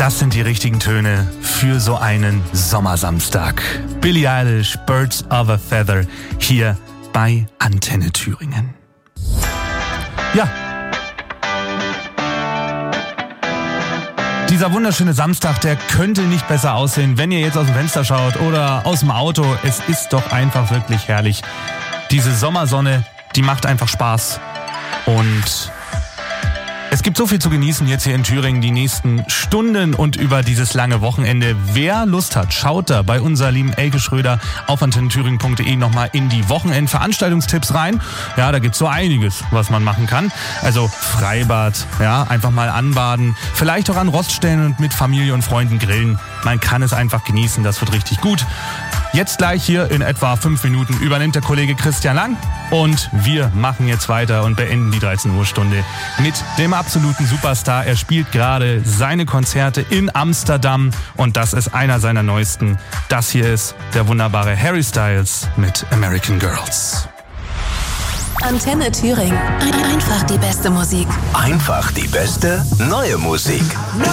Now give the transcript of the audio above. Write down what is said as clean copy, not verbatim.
Das sind die richtigen Töne für so einen Sommersamstag. Billie Eilish, Birds of a Feather, hier bei Antenne Thüringen. Ja. Dieser wunderschöne Samstag, der könnte nicht besser aussehen, wenn ihr jetzt aus dem Fenster schaut oder aus dem Auto. Es ist doch einfach wirklich herrlich. Diese Sommersonne, die macht einfach Spaß. Und es gibt so viel zu genießen jetzt hier in Thüringen die nächsten Stunden und über dieses lange Wochenende. Wer Lust hat, schaut da bei unserer lieben Elke Schröder auf antennethüringen.de nochmal in die Wochenendveranstaltungstipps rein. Ja, da gibt's so einiges, was man machen kann. Also Freibad, ja, einfach mal anbaden, vielleicht auch an Roststellen und mit Familie und Freunden grillen. Man kann es einfach genießen, das wird richtig gut. Jetzt gleich hier in etwa 5 Minuten übernimmt der Kollege Christian Lang und wir machen jetzt weiter und beenden die 13 Uhr Stunde mit dem absoluten Superstar. Er spielt gerade seine Konzerte in Amsterdam und das ist einer seiner neuesten. Das hier ist der wunderbare Harry Styles mit American Girls. Antenne Thüringen. Einfach die beste Musik. Einfach die beste neue Musik.